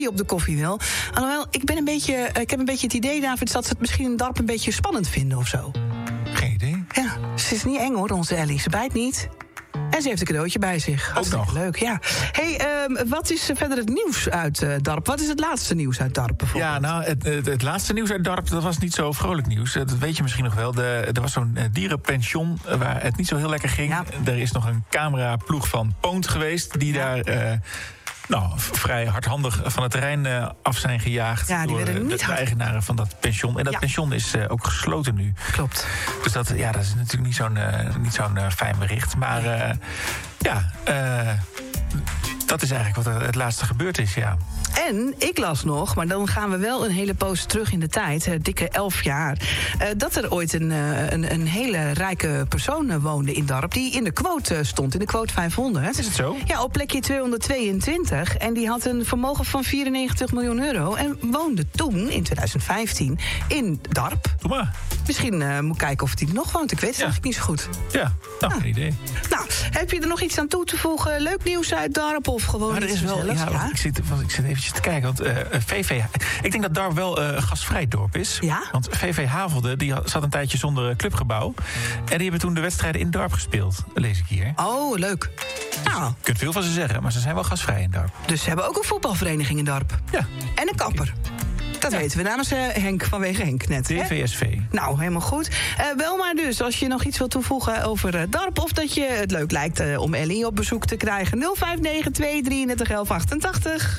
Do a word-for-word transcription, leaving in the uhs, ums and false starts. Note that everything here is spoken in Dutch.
op de koffie wil. Alhoewel, ik, ben een beetje, ik heb een beetje het idee, David, dat ze het misschien in Darp een beetje spannend vinden of zo. Geen idee. Ja, ze is niet eng hoor, onze Ellie. Ze bijt niet. En ze heeft een cadeautje bij zich. Hartstikke nog. leuk, ja. Hey, um, wat is verder het nieuws uit uh, Darp? Wat is het laatste nieuws uit Darp bijvoorbeeld? Ja, nou, het, het, het laatste nieuws uit Darp, dat was niet zo vrolijk nieuws. Dat weet je misschien nog wel. De, er was zo'n uh, dierenpension waar het niet zo heel lekker ging. Ja. Er is nog een cameraploeg van Poont geweest die Ja. daar... Uh, Nou, vrij hardhandig van het terrein uh, af zijn gejaagd Ja, die door werden uh, niet de hard. eigenaren van dat pension. En dat Ja. pension is uh, ook gesloten nu. Klopt. Dus dat, ja, dat is natuurlijk niet zo'n, uh, niet zo'n uh, fijn bericht. Maar uh, ja, uh, dat is eigenlijk wat er het laatste gebeurd is, ja. En ik las nog, maar dan gaan we wel een hele poos terug in de tijd, uh, dikke elf jaar, uh, dat er ooit een, uh, een, een hele rijke persoon uh, woonde in Darp, die in de quote uh, stond, in de quote vijfhonderd. Is het zo? Ja, op plekje tweehonderdtweeëntwintig. En die had een vermogen van vierennegentig miljoen euro en woonde toen, in twintig vijftien, in Darp. Doe maar. Misschien uh, moet ik kijken of hij er nog woont. Ik weet het Ja. eigenlijk niet zo goed. Ja, nou, Ah. geen idee. Nou, heb je er nog iets aan toe te voegen? Leuk nieuws uit Darp of gewoon Maar er iets is wel, gezelligs? ja, ik zit, want ik zit eventjes te kijken, want uh, V V... Ik denk dat Darp wel uh, een gastvrij dorp is. Ja? Want V V Havelde, die had- zat een tijdje zonder clubgebouw. En die hebben toen de wedstrijden in Darp gespeeld, lees ik hier. Oh, leuk. Nou, Je kunt veel van ze zeggen, maar ze zijn wel gastvrij in Darp. dus ze hebben ook een voetbalvereniging in Darp. Ja, En een kapper. Dat Ja. weten we namens uh, Henk, vanwege Henk net. hè? D V S V. Nou, helemaal goed. Uh, wel maar dus, als je nog iets wilt toevoegen over uh, Darp, of dat je het leuk lijkt uh, om Ellie op bezoek te krijgen. nul vijf negen twee drie drie elf achtentachtig.